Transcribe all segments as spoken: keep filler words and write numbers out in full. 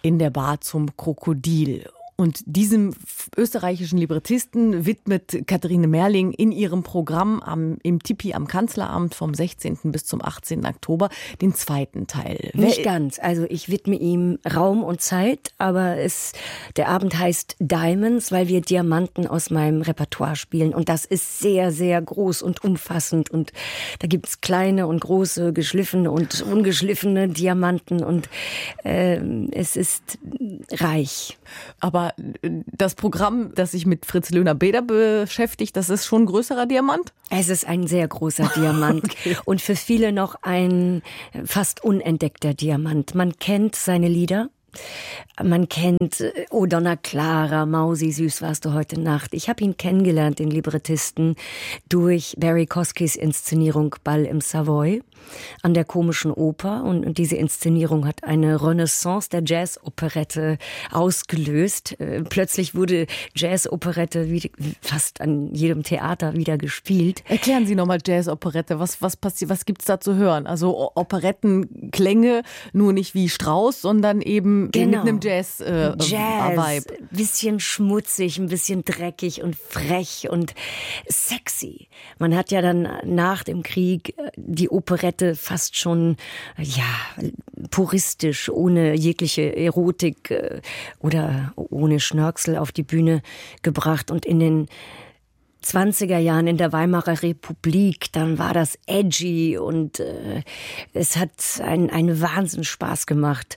In der Bar zum Krokodil. Und diesem österreichischen Librettisten widmet Katharine Merling in ihrem Programm am, im Tipi am Kanzleramt vom sechzehnten bis zum achtzehnten Oktober den zweiten Teil. Nicht Wer ganz. Also ich widme ihm Raum und Zeit, aber es, der Abend heißt Diamonds, weil wir Diamanten aus meinem Repertoire spielen. Und das ist sehr, sehr groß und umfassend. Und da gibt's kleine und große, geschliffene und ungeschliffene Diamanten. Und äh, es ist reich. Aber das Programm, das sich mit Fritz Löhner-Beder beschäftigt, das ist schon ein größerer Diamant? Es ist ein sehr großer Diamant okay. Und für viele noch ein fast unentdeckter Diamant. Man kennt seine Lieder. Man kennt O Donna Clara, Mausi, süß warst du heute Nacht. Ich habe ihn kennengelernt, den Librettisten, durch Barry Koskis Inszenierung Ball im Savoy an der Komischen Oper. Und, und diese Inszenierung hat eine Renaissance der Jazz-Operette ausgelöst. Plötzlich wurde Jazz-Operette wie, fast an jedem Theater wieder gespielt. Erklären Sie nochmal Jazz-Operette. Was, was passiert, was gibt's da zu hören? Also Operettenklänge, nur nicht wie Strauss, sondern eben Genau. mit einem Jazz-Vibe. Äh, Jazz, ein bisschen schmutzig, ein bisschen dreckig und frech und sexy. Man hat ja dann nach dem Krieg die Operette fast schon, ja, puristisch, ohne jegliche Erotik äh, oder ohne Schnörkel auf die Bühne gebracht. Und in den zwanziger Jahren in der Weimarer Republik, dann war das edgy und äh, es hat einen, einen Wahnsinn Spaß gemacht,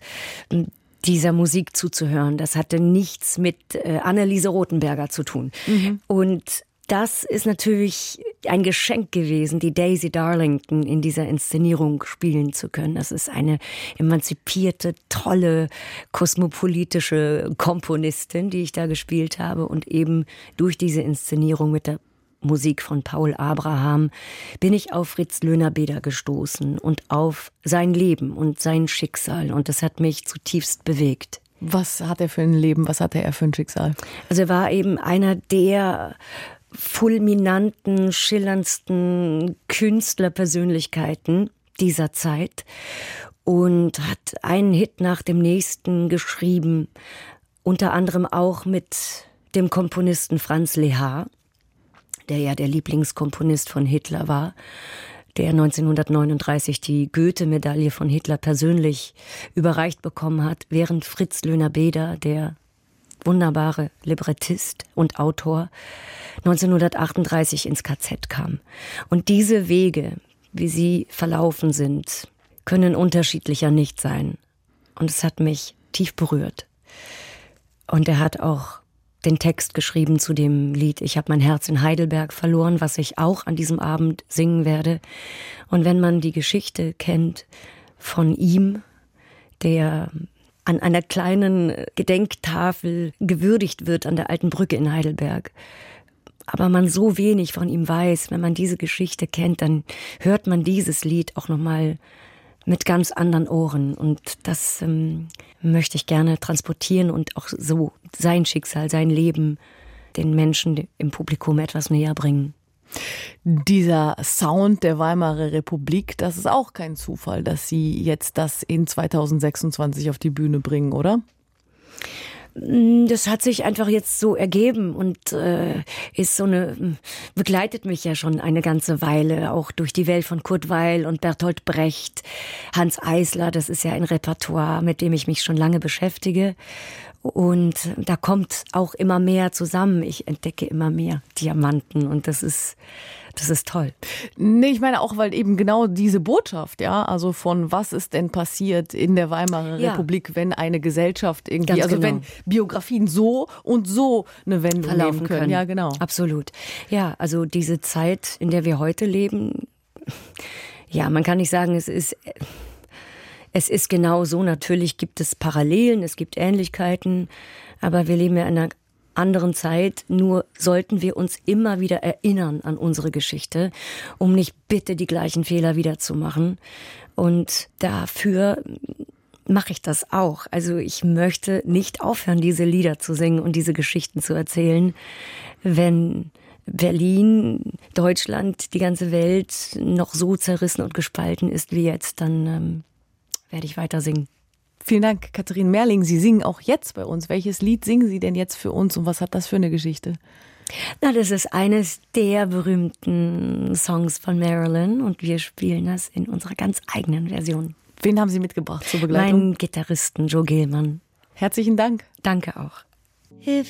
dieser Musik zuzuhören. Das hatte nichts mit äh, Anneliese Rothenberger zu tun. Mhm. Und das ist natürlich ein Geschenk gewesen, die Daisy Darlington in dieser Inszenierung spielen zu können. Das ist eine emanzipierte, tolle, kosmopolitische Komponistin, die ich da gespielt habe. Und eben durch diese Inszenierung mit der Musik von Paul Abraham bin ich auf Fritz Löhner-Beder gestoßen und auf sein Leben und sein Schicksal. Und das hat mich zutiefst bewegt. Was hat er für ein Leben? Was hatte er für ein Schicksal? Also er war eben einer der fulminanten, schillerndsten Künstlerpersönlichkeiten dieser Zeit und hat einen Hit nach dem nächsten geschrieben, unter anderem auch mit dem Komponisten Franz Lehár, der ja der Lieblingskomponist von Hitler war, der neunzehnhundertneununddreißig die Goethe-Medaille von Hitler persönlich überreicht bekommen hat, während Fritz Löhner-Beder, der wunderbare Librettist und Autor, neunzehnhundertachtunddreißig ins K Z kam. Und diese Wege, wie sie verlaufen sind, können unterschiedlicher nicht sein. Und es hat mich tief berührt. Und er hat auch den Text geschrieben zu dem Lied Ich habe mein Herz in Heidelberg verloren, was ich auch an diesem Abend singen werde. Und wenn man die Geschichte kennt von ihm, der an einer kleinen Gedenktafel gewürdigt wird an der Alten Brücke in Heidelberg, aber man so wenig von ihm weiß, wenn man diese Geschichte kennt, dann hört man dieses Lied auch nochmal mit ganz anderen Ohren. Und das ähm, möchte ich gerne transportieren und auch so sein Schicksal, sein Leben den Menschen im Publikum etwas näher bringen. Dieser Sound der Weimarer Republik, das ist auch kein Zufall, dass Sie jetzt das in zweitausendsechsundzwanzig auf die Bühne bringen, oder? Das hat sich einfach jetzt so ergeben und äh, ist so eine, begleitet mich ja schon eine ganze Weile, auch durch die Welt von Kurt Weill und Bertolt Brecht, Hanns Eisler, das ist ja ein Repertoire, mit dem ich mich schon lange beschäftige. Und da kommt auch immer mehr zusammen. Ich entdecke immer mehr Diamanten und das ist, das ist toll. Nee, ich meine auch, weil eben genau diese Botschaft, ja, also von was ist denn passiert in der Weimarer ja. Republik, wenn eine Gesellschaft irgendwie, Ganz also genau. wenn Biografien so und so eine Wendung verlaufen nehmen können. können. Ja, genau. Absolut. Ja, also diese Zeit, in der wir heute leben, ja, man kann nicht sagen, es ist... Es ist genau so, natürlich gibt es Parallelen, es gibt Ähnlichkeiten, aber wir leben ja in einer anderen Zeit. Nur sollten wir uns immer wieder erinnern an unsere Geschichte, um nicht bitte die gleichen Fehler wieder zu machen. Und dafür mache ich das auch. Also ich möchte nicht aufhören, diese Lieder zu singen und diese Geschichten zu erzählen, wenn Berlin, Deutschland, die ganze Welt noch so zerrissen und gespalten ist wie jetzt, dann ähm, werde ich weiter singen. Vielen Dank, Katharine Merling. Sie singen auch jetzt bei uns. Welches Lied singen Sie denn jetzt für uns und was hat das für eine Geschichte? Na, das ist eines der berühmten Songs von Marilyn und wir spielen das in unserer ganz eigenen Version. Wen haben Sie mitgebracht zur Begleitung? Meinen Gitarristen Joe Gilman. Herzlichen Dank. Danke auch. If